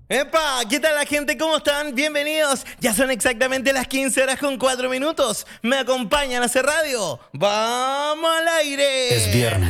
¡Epa! ¿Qué tal la gente? ¿Cómo están? Bienvenidos. Ya son exactamente las 15:04. Me acompañan a hacer radio. ¡Vamos al aire! Es viernes.